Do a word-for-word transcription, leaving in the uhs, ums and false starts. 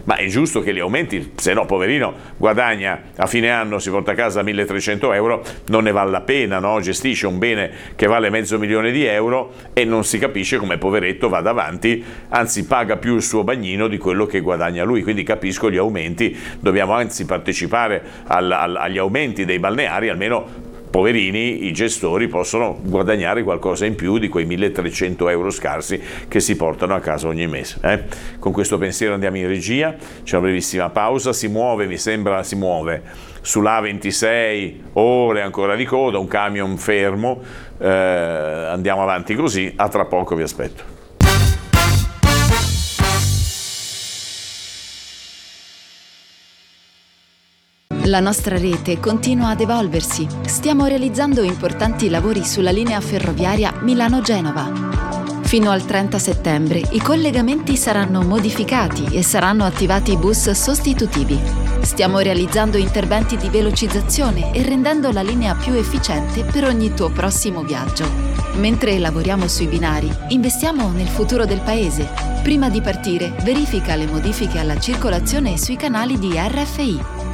ma è giusto che li aumenti, se no poverino guadagna a fine anno, si porta a casa milletrecento euro, non ne vale la pena, no? Gestisce un bene che vale mezzo milione di euro e non si capisce come poveretto vada avanti, anzi paga più il suo bagnino di quello che guadagna lui, quindi capisco gli aumenti, dobbiamo anzi partecipare al, al, agli aumenti dei balneari, almeno poverini, i gestori possono guadagnare qualcosa in più di quei milletrecento euro scarsi che si portano a casa ogni mese. Eh? Con questo pensiero andiamo in regia, c'è una brevissima pausa, si muove, mi sembra, si muove sull'A ventisei, ore ancora di coda, un camion fermo, eh, andiamo avanti così, a tra poco vi aspetto. La nostra rete continua ad evolversi. Stiamo realizzando importanti lavori sulla linea ferroviaria Milano-Genova. Fino al trenta settembre i collegamenti saranno modificati e saranno attivati bus sostitutivi. Stiamo realizzando interventi di velocizzazione e rendendo la linea più efficiente per ogni tuo prossimo viaggio. Mentre lavoriamo sui binari, investiamo nel futuro del paese. Prima di partire, verifica le modifiche alla circolazione sui canali di R F I.